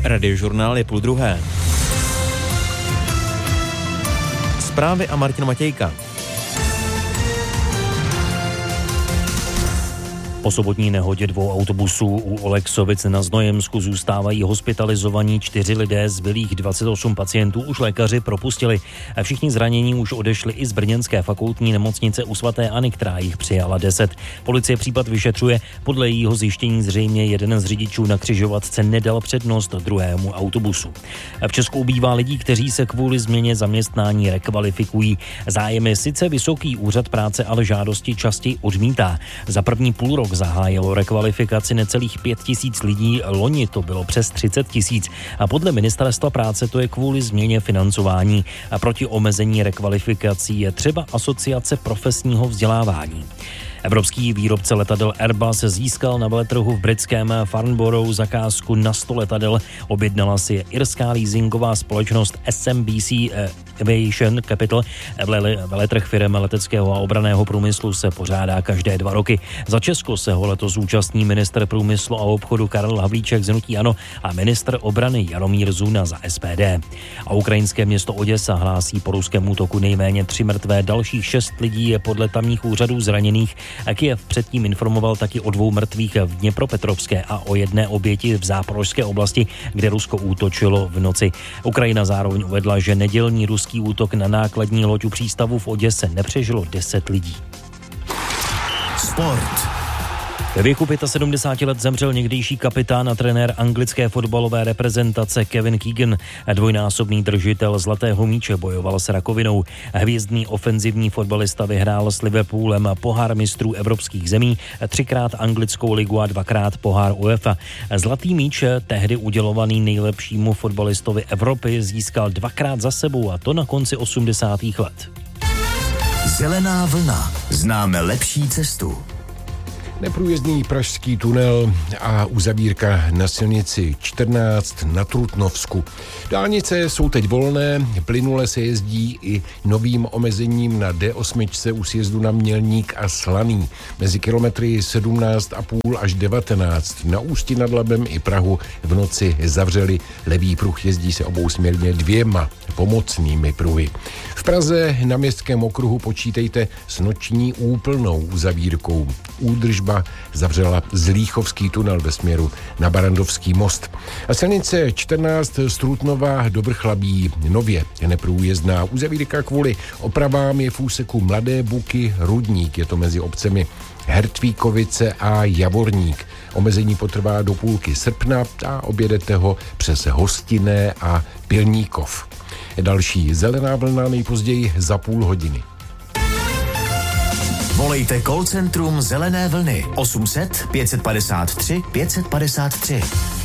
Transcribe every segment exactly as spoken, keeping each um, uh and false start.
Radiožurnál je půl druhé. Zprávy a Martin Matějka. Po sobotní nehodě dvou autobusů u Oleksovic na Znojemsku zůstávají hospitalizovaní čtyři lidé, zbylých dvacet osm pacientů už lékaři propustili. Všichni zranění už odešli i z brněnské fakultní nemocnice u svaté Anny, která jich přijala deset. Policie případ vyšetřuje, podle jejího zjištění zřejmě jeden z řidičů na křižovatce nedal přednost druhému autobusu. V Česku ubývá lidí, kteří se kvůli změně zaměstnání rekvalifikují. Zájem je sice vysoký, úřad práce ale žádosti častěji odmítá. Za první půl rok zahájilo rekvalifikaci necelých pět tisíc lidí, loni to bylo přes třicet tisíc a podle ministerstva práce to je kvůli změně financování. A proti omezení rekvalifikací je třeba asociace profesního vzdělávání. Evropský výrobce letadel Airbus získal na veletrhu v britském Farnborough zakázku na sto letadel. Objednala si je irská leasingová společnost S M B C Aviation Capital. Veletrh firem leteckého a obranného průmyslu se pořádá každé dva roky. Za Česko se ho letos zúčastní ministr průmyslu a obchodu Karel Havlíček z hnutí ANO a ministr obrany Jaromír Zuna za S P D. A ukrajinské město Oděsa hlásí po ruském útoku nejméně tři mrtvé, dalších šest lidí je podle tamních úřadů zraněných. Kyjev předtím informoval taky o dvou mrtvých v Dněpropetrovské a o jedné oběti v Záporožské oblasti, kde Rusko útočilo v noci. Ukrajina zároveň uvedla, že nedělní ruský útok na nákladní loď u přístavu v Oděse nepřežilo deset lidí. Sport. Ve věku sedmdesáti pěti let zemřel někdejší kapitán a trenér anglické fotbalové reprezentace Kevin Keegan. Dvojnásobný držitel zlatého míče bojoval s rakovinou. Hvězdný ofenzivní fotbalista vyhrál s Liverpoolem pohár mistrů evropských zemí, třikrát anglickou ligu a dvakrát pohár UEFA. Zlatý míč, tehdy udělovaný nejlepšímu fotbalistovi Evropy, získal dvakrát za sebou, a to na konci osmdesátých let. Zelená vlna. Známe lepší cestu. Neprůjezdný pražský tunel a uzavírka na silnici čtrnáct na Trutnovsku. Dálnice jsou teď volné, plynule se jezdí i novým omezením na D osm u sjezdu na Mělník a Slaný. Mezi kilometry sedmnáct a půl až devatenáct na Ústí nad Labem i Prahu v noci zavřeli levý pruh, jezdí se obousměrně dvěma pomocnými pruhy. V Praze na Městském okruhu počítejte s noční úplnou uzavírkou. Údržba zavřela Zlíchovský tunel ve směru na Barandovský most. A silnice čtrnáct z Trutnova do Vrchlabí nově je neprůjezdná. Uzavírka kvůli opravám je v úseku Mladé Buky Rudník, je to mezi obcemi Hertvíkovice a Javorník. Omezení potrvá do půlky srpna a objedete ho přes Hostinné a Pilníkov. Další zelená vlna nejpozději za půl hodiny. Volejte call centrum Zelené vlny osm set pět padesát tři pět padesát tři.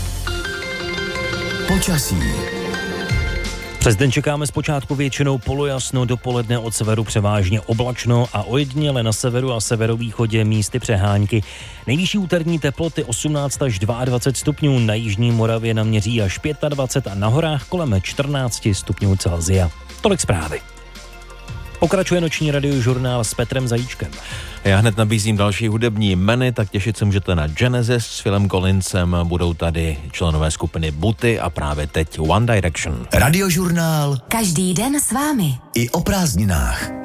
Počasí. Přes den čekáme zpočátku většinou polojasno, dopoledne od severu převážně oblačno a ojediněle na severu a severovýchodě místy přehánky. Nejvyšší úterní teploty osmnáct až dvacet dva stupňů, na jižní Moravě naměří až dvacet pět a na horách kolem čtrnáct stupňů Celsia. Tolik zprávy. Pokračuje noční radiožurnál s Petrem Zajíčkem. Já hned nabízím další hudební jmeny, tak těšit se můžete na Genesis s Philem Collinsem, budou tady členové skupiny Booty a právě teď One Direction. Radiožurnál každý den s vámi. I o prázdninách.